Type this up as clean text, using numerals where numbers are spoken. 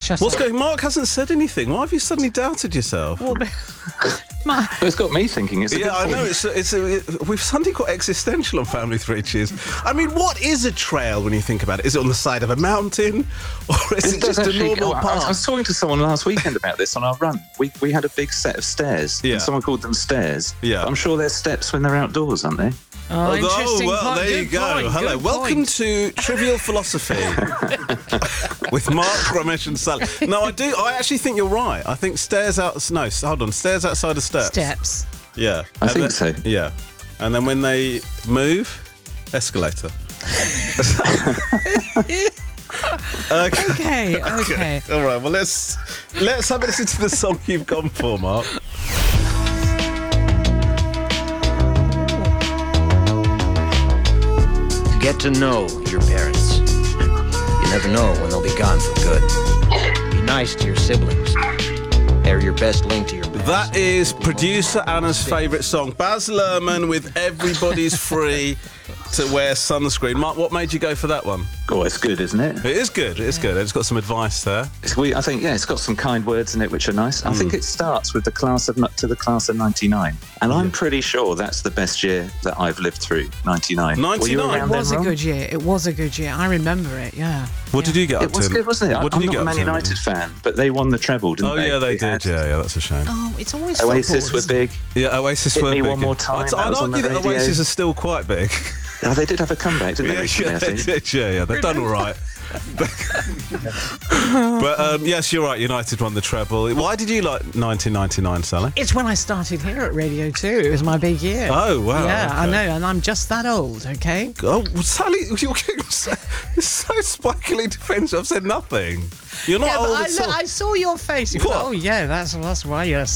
Shut What's up. going? Mark hasn't said anything. Why have you suddenly doubted yourself? Well, Mark, It's got me thinking. It's a good I know. point. We've suddenly got existential on Family 3 Cheers. I mean, what is a trail when you think about it? Is it on the side of a mountain, or is it just a normal I path? was talking to someone last weekend about this on our run. We had a big set of stairs. Yeah. And someone called them stairs. Yeah. I'm sure they're steps when they're outdoors, aren't they? oh, interesting well, point. there you Good go. point, Hello, good welcome point. to Trivial Philosophy with Mark, Ramesh, and Sally. No, I actually think you're right. I think stairs hold on, stairs outside of steps. Steps. Yeah, I think so. Yeah, and then when they move, escalator. Okay. All right. Well, let's have a listen to the song you've gone for, Mark. Get to know your parents. You never know when they'll be gone for good. Be nice to your siblings. They're your best link to your past. That is producer Anna's favourite song, Baz Luhrmann with Everybody's Free to Wear Sunscreen. Mark, what made you go for that one? Oh, it's good, isn't it? It is good. It's good. It's got some advice there. I think, it's got some kind words in it which are nice. I think it starts with the class of 99. And I'm pretty sure that's the best year that I've lived through, 99. 99? Were you around It was then, a Ron? good year. It was a good year. I remember it, yeah. What did you get up It was to? good, wasn't it? What did I'm you not get a up Man to? United fan, but they won the treble, didn't Oh, they? yeah, they had- did. Yeah, that's a shame. Oh, it's always Oasis football, were isn't it? big. Yeah, Oasis Hit were Me big. One More Time, I'd that was on argue the that radio. Oasis are still quite big. Oh, they did have a comeback, didn't they? Yeah, recently, I think? they've done all right. But yes, you're right. United won the treble. Why did you like 1999, Sally? It's when I started here at Radio 2. It was my big year. Oh, wow. Yeah, I okay. know, and I'm just that old, okay? Oh, Sally, you're getting so spikily defensive. I've said nothing. You're not Yeah, old but at all. I saw your face. You go, What? oh, yeah, that's why you're